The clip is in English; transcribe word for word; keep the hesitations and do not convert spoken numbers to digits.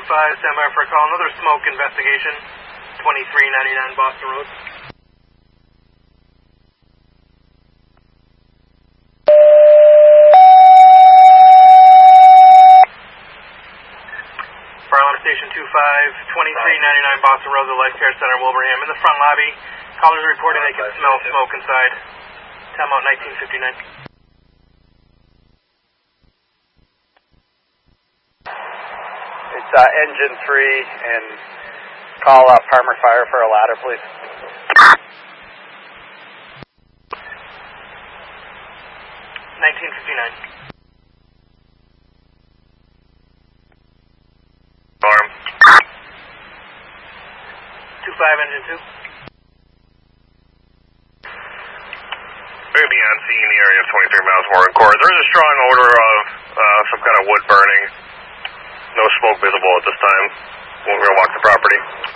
five, stand by for a call. Another smoke investigation. twenty-three ninety-nine Boston Road. Fire alarm station two five, twenty-three ninety-nine Boston Road, the Life Care Center, Wilbraham. In the front lobby, callers are reporting they can smell smoke inside. Time out nineteen fifty-nine. It's uh, engine three, and call uh, Parmer Fire for a ladder, please. nineteen fifty-nine. Alarm. two five, engine two. We're going to be on scene in the area of twenty-three miles Morgan Court. There is a strong odor of uh, some kind of wood burning. No smoke visible at this time. We're going to walk the property.